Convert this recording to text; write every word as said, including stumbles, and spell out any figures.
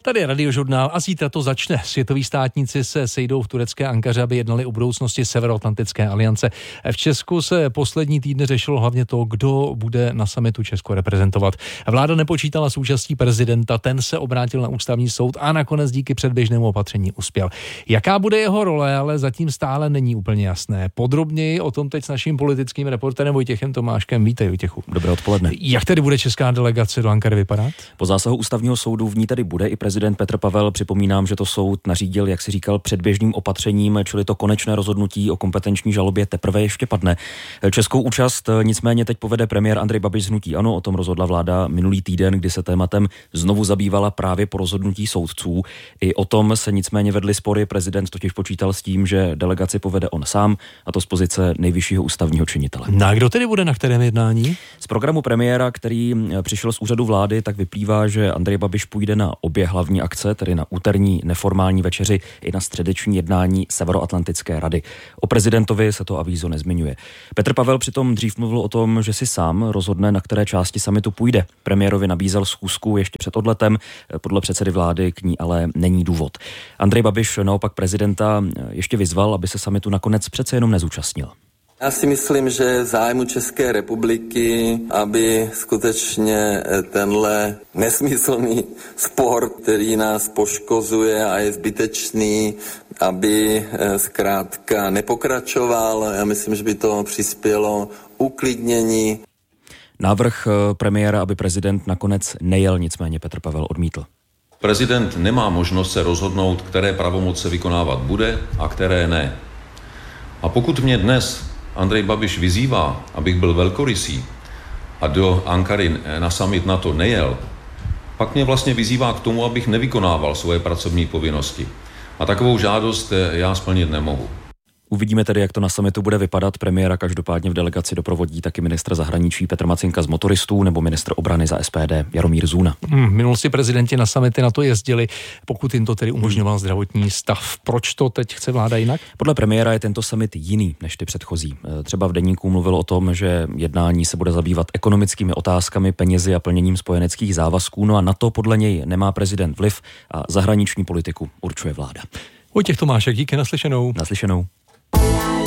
Tady je Radiožurnál a zítra to začne. Světoví státníci se sejdou v turecké Ankaře, aby jednali o budoucnosti Severoatlantické aliance. V Česku se poslední týdny řešilo hlavně to, kdo bude na summitu Česko reprezentovat. Vláda nepočítala s účastí prezidenta, ten se obrátil na ústavní soud a nakonec díky předběžnému opatření uspěl. Jaká bude jeho role, ale zatím stále není úplně jasné. Podrobněji o tom teď s naším politickým reportérem Vojtěchem Tomáškem. Vítej, Vojtěchu. Dobré odpoledne. Jak tedy bude česká delegace do Ankary vypadat? Po zásahu ústavního soudu v ní tedy bude i prezident Petr Pavel. Připomínám, že to soud nařídil, jak si říkal, předběžným opatřením, čili to konečné rozhodnutí o kompetenční žalobě teprve ještě padne. Českou účast nicméně teď povede premiér Andrej Babiš z hnutí ANO. O tom rozhodla vláda minulý týden, kdy se tématem znovu zabývala právě po rozhodnutí soudců. I o tom se nicméně vedly spory. Prezident totiž počítal s tím, že delegaci povede on sám, a to z pozice nejvyššího ústavního činitele. No a kdo tedy bude na kterém jednání? Z programu premiéra, který přišel z úřadu vlády, tak vyplývá, že Andrej Babiš půjde na obě hlavní akce, tedy na úterní neformální večeři i na středeční jednání Severoatlantické rady. O prezidentovi se to avízo nezmiňuje. Petr Pavel přitom dřív mluvil o tom, že si sám rozhodne, na které části summitu půjde. Premiérovi nabízel schůzku ještě před odletem, podle předsedy vlády k ní ale není důvod. Andrej Babiš naopak prezidenta ještě vyzval, aby se summitu nakonec přece jenom nezúčastnil. Já si myslím, že zájmu České republiky, aby skutečně tenhle nesmyslný spor, který nás poškozuje a je zbytečný, aby zkrátka nepokračoval. Já myslím, že by to přispělo uklidnění. Návrh premiéra, aby prezident nakonec nejel, nicméně Petr Pavel odmítl. Prezident nemá možnost se rozhodnout, které pravomoce vykonávat bude a které ne. A pokud mě dnes Andrej Babiš vyzývá, abych byl velkorysý a do Ankary na summit NATO nejel, pak mě vlastně vyzývá k tomu, abych nevykonával svoje pracovní povinnosti. A takovou žádost já splnit nemohu. Uvidíme tedy, jak to na summitu bude vypadat. Premiéra každopádně v delegaci doprovodí taky ministr zahraničí Petr Macinka z Motoristů nebo ministr obrany za S P D Jaromír Zůna. Hmm, v minulosti prezidenti na summity na to jezdili, pokud jim to tedy umožňoval hmm. zdravotní stav. Proč to teď chce vláda jinak? Podle premiéra je tento summit jiný než ty předchozí. Třeba v deníku mluvil o tom, že jednání se bude zabývat ekonomickými otázkami, penězi a plněním spojeneckých závazků. No a na to podle něj nemá prezident vliv a zahraniční politiku určuje vláda. Vojtěch Tomášek, díky, naslyšenou. Naslyšenou.